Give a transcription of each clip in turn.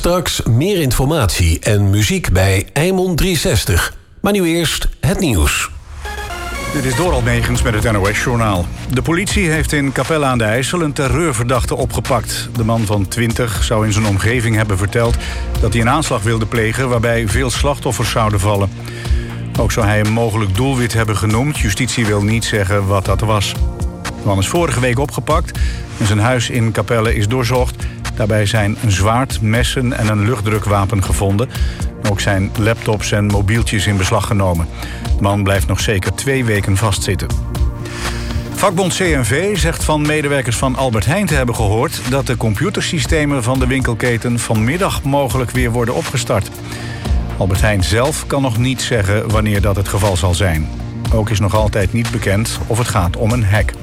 Straks meer informatie en muziek bij Eimond 360. Maar nu eerst het nieuws. Dit is Doral Megens met het NOS-journaal. De politie heeft in Capelle aan de IJssel een terreurverdachte opgepakt. De man van 20 zou in zijn omgeving hebben verteld dat hij een aanslag wilde plegen waarbij veel slachtoffers zouden vallen. Ook zou hij een mogelijk doelwit hebben genoemd. Justitie wil niet zeggen wat dat was. De man is vorige week opgepakt en zijn huis in Capelle is doorzocht. Daarbij zijn een zwaard, messen en een luchtdrukwapen gevonden. Ook zijn laptops en mobieltjes in beslag genomen. De man blijft nog zeker 2 weken vastzitten. Vakbond CNV zegt van medewerkers van Albert Heijn te hebben gehoord dat de computersystemen van de winkelketen vanmiddag mogelijk weer worden opgestart. Albert Heijn zelf kan nog niet zeggen wanneer dat het geval zal zijn. Ook is nog altijd niet bekend of het gaat om een hack.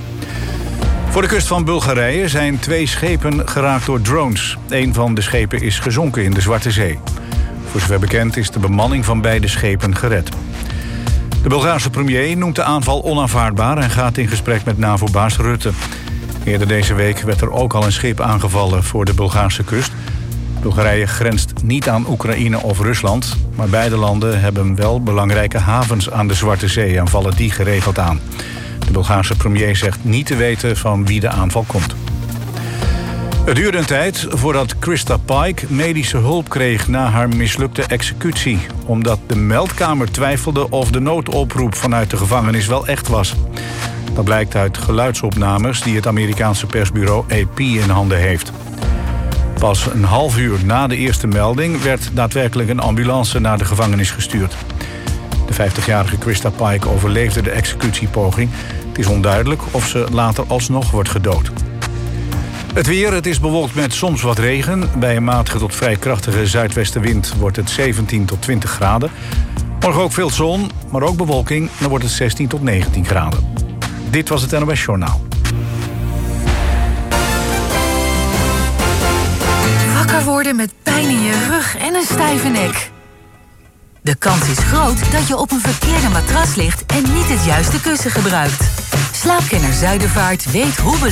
Voor de kust van Bulgarije zijn 2 schepen geraakt door drones. Een van de schepen is gezonken in de Zwarte Zee. Voor zover bekend is de bemanning van beide schepen gered. De Bulgaarse premier noemt de aanval onaanvaardbaar en gaat in gesprek met NAVO-baas Rutte. Eerder deze week werd er ook al een schip aangevallen voor de Bulgaarse kust. Bulgarije grenst niet aan Oekraïne of Rusland, maar beide landen hebben wel belangrijke havens aan de Zwarte Zee en vallen die geregeld aan. De Bulgaarse premier zegt niet te weten van wie de aanval komt. Het duurde een tijd voordat Christa Pike medische hulp kreeg na haar mislukte executie, omdat de meldkamer twijfelde of de noodoproep vanuit de gevangenis wel echt was. Dat blijkt uit geluidsopnames die het Amerikaanse persbureau AP in handen heeft. Pas een half uur na de eerste melding werd daadwerkelijk een ambulance naar de gevangenis gestuurd. De 50-jarige Christa Pike overleefde de executiepoging. Het is onduidelijk of ze later alsnog wordt gedood. Het weer, het is bewolkt met soms wat regen. Bij een matige tot vrij krachtige zuidwestenwind wordt het 17 tot 20 graden. Morgen ook veel zon, maar ook bewolking. Dan wordt het 16 tot 19 graden. Dit was het NOS Journaal. Wakker worden met pijn in je rug en een stijve nek. De kans is groot dat je op een verkeerde matras ligt en niet het juiste kussen gebruikt. Slaapkenner Zuidervaart weet hoe